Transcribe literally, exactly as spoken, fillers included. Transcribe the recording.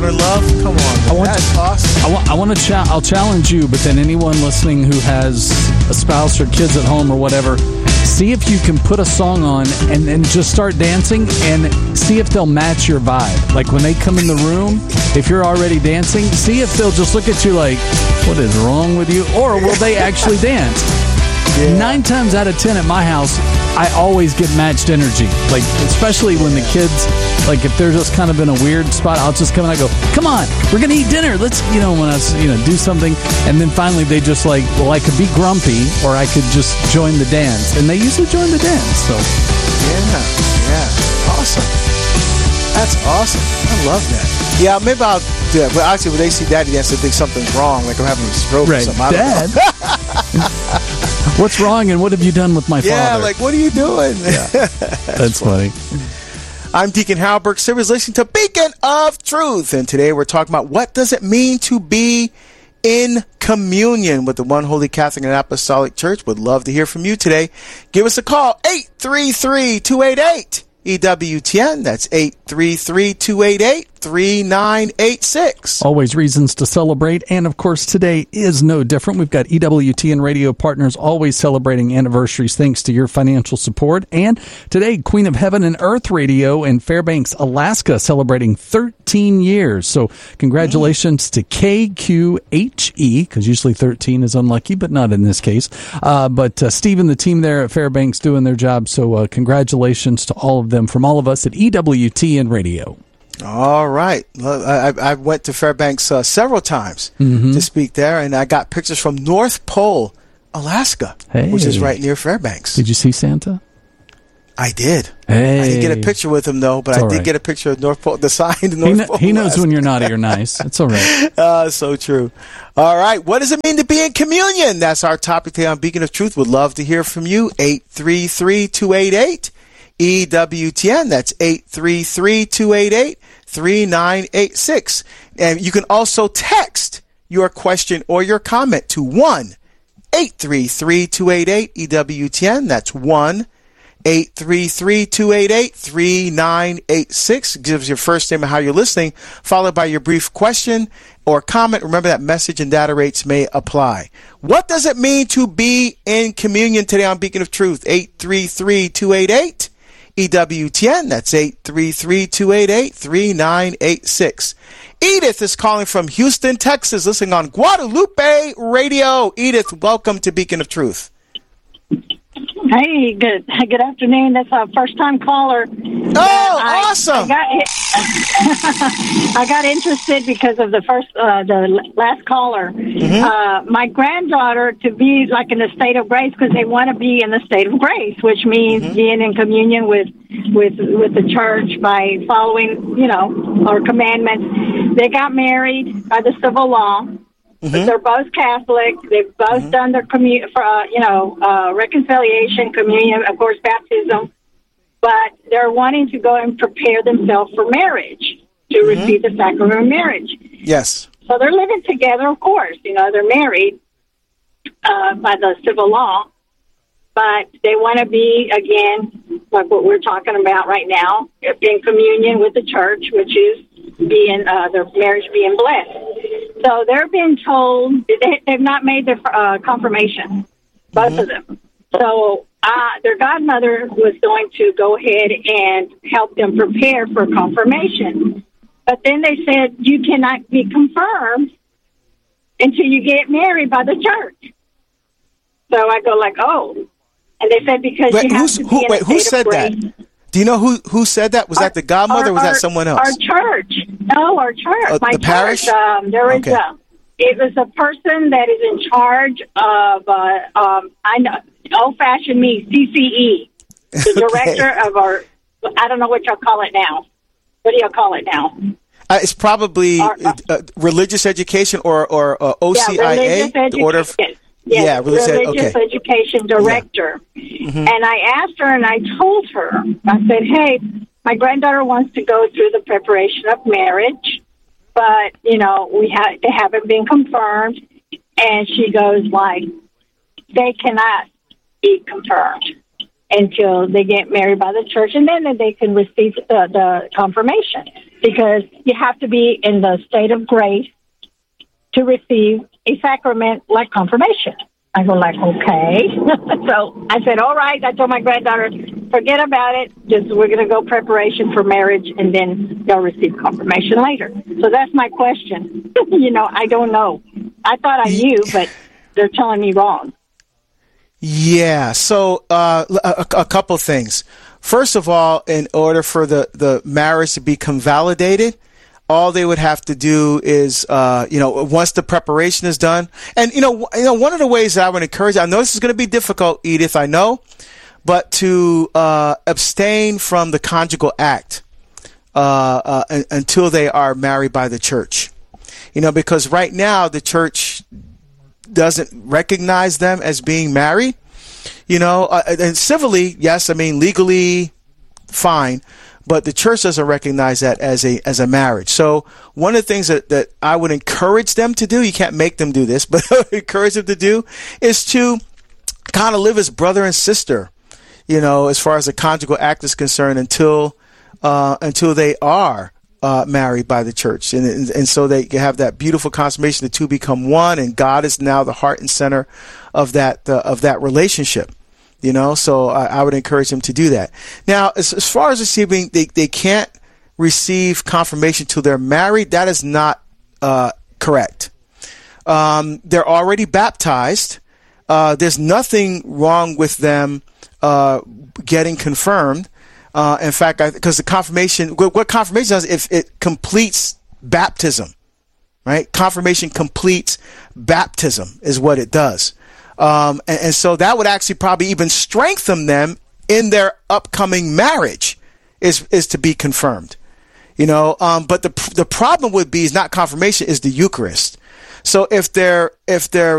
Modern Love. Come on, man. I want That's to, awesome. I want, I want to cha- I'll challenge you, but then anyone listening who has a spouse or kids at home or whatever, see if you can put a song on and then just start dancing and see if they'll match your vibe. Like when they come in the room, if you're already dancing, see if they'll just look at you like, what is wrong with you? Or will they actually dance? Yeah. Nine times out of ten at my house, I always get matched energy. Like, especially when the kids, like if they're just kind of in a weird spot, I'll just come and I go, come on, we're going to eat dinner. Let's, you know, when I, you know, do something. And then finally they just like, well, I could be grumpy or I could just join the dance. And they usually join the dance. So, yeah, yeah. Awesome. That's awesome. I love that. Yeah, maybe I'll do that. But actually, when they see Daddy dance, they think something's wrong, like I'm having a stroke right. or something. I don't Dad? know. What's wrong and what have you done with my yeah, father? Yeah, like, what are you doing? Yeah. That's funny. I'm Deacon Hal Burke Silvers, listening to Beacon of Truth. And today we're talking about what does it mean to be in communion with the One Holy Catholic and Apostolic Church. Would love to hear from you today. Give us a call, eight three three, two eight eight, E W T N. That's eight three three, two eight eight, three nine eight six. Always reasons to celebrate, and of course today is no different. We've got E W T N radio partners always celebrating anniversaries thanks to your financial support. And today, Queen of Heaven and Earth Radio in Fairbanks, Alaska, celebrating thirteen years. So congratulations mm. to K Q H E, because usually thirteen is unlucky, but not in this case. Uh, but uh, Steve and the team there at Fairbanks doing their job. So uh, congratulations to all of them from all of us at E W T N Radio. All right. I, I went to Fairbanks uh, several times mm-hmm. to speak there, and I got pictures from North Pole, Alaska, hey. which is right near Fairbanks. Did you see Santa? I did. Hey. I didn't get a picture with him, though, but it's I did right. get a picture of North Pole, the sign to North he kn- Pole. He knows Alaska. when you're naughty or nice. It's all right. Uh, so true. All right. What does it mean to be in communion? That's our topic today on Beacon of Truth. Would love to hear from you. eight three three, two eight eight, E W T N. That's eight three three, two eight eight, three nine eight six. And you can also text your question or your comment to one eight three three, two eight eight, E W T N. That's one eight three three, two eight eight, three nine eight six. Gives your first name and how you're listening, followed by your brief question or comment. Remember that message and data rates may apply. What does it mean to be in communion today on Beacon of Truth? eight three three, two eight eight, E W T N. That's eight three three, two eight eight, three nine eight six. Edith is calling from Houston, Texas, listening on Guadalupe Radio. Edith, welcome to Beacon of Truth. Hey, good good afternoon. That's a first-time caller. Oh, I, awesome! I got, I got interested because of the first, uh, the last caller. Mm-hmm. Uh, my granddaughter to be like in the state of grace because they want to be in the state of grace, which means mm-hmm. being in communion with with with the church by following, you know, our commandments. They got married by the civil law. Mm-hmm. They're both Catholic. They've both mm-hmm. done their commu- for, uh, you know, uh, reconciliation, communion, of course, baptism. But they're wanting to go and prepare themselves for marriage, to mm-hmm. receive the sacrament of marriage. Yes. So they're living together, of course. You know, they're married uh, by the civil law. But they want to be, again, like what we're talking about right now, in communion with the church, which is being uh, their marriage being blessed. So they're being told they, they've not made their uh, confirmation, both mm-hmm. of them. So uh, their godmother was going to go ahead and help them prepare for confirmation. But then they said you cannot be confirmed until you get married by the church. So I go like, oh. And they said because wait, you have to be who, in wait, a who state said of grace. that? Do you know who, who said that? Was our, that the godmother our, or was our, that someone else? Our church. No, our church. Uh, My the church. parish? Um, there was okay. a, it was a person that is in charge of, uh, um, I know, old-fashioned me, C C E, the okay. director of our, I don't know what y'all call it now. What do y'all call it now? Uh, it's probably our, uh, uh, religious education or, or uh, O C I A, yeah, the order of... Yes, yeah, religious, religious okay. education director. Yeah. Mm-hmm. And I asked her and I told her, I said, hey, my granddaughter wants to go through the preparation of marriage, but, you know, we ha- they haven't been confirmed. And she goes like, they cannot be confirmed until they get married by the church, and then they can receive the, the confirmation. because you have to be in the state of grace to receive a sacrament like confirmation. I go like, okay. So I said, all right. I told my granddaughter, forget about it. Just we're going to go preparation for marriage, and then they'll receive confirmation later. So that's my question. You know, I don't know. I thought I knew, but they're telling me wrong. Yeah. So uh, a, a couple things. First of all, in order for the, the marriage to be convalidated, all they would have to do is, uh, you know, once the preparation is done, and you know, you know, one of the ways that I would encourage, I know this is going to be difficult, Edith, I know, but to uh, abstain from the conjugal act uh, uh, un- until they are married by the church, you know, because right now the church doesn't recognize them as being married, you know, uh, and civilly, yes, I mean legally, fine. But the church doesn't recognize that as a as a marriage. So one of the things that, that I would encourage them to do, you can't make them do this, but I would encourage them to do, is to kind of live as brother and sister, you know, as far as the conjugal act is concerned, until uh, until they are uh, married by the church. And, and and so they have that beautiful consummation, the two become one, and God is now the heart and center of that uh, of that relationship. You know, so I, I would encourage them to do that. Now, as, as far as receiving, they, they can't receive confirmation till they're married. That is not uh, correct. Um, they're already baptized. Uh, there's nothing wrong with them uh, getting confirmed. Uh, in fact, because the confirmation, what, what confirmation does, if it completes baptism, right? Confirmation completes baptism is what it does. Um, and, and so that would actually probably even strengthen them in their upcoming marriage, is is to be confirmed, you know. Um, but the the problem would be is not confirmation, is the Eucharist. So if they're if they're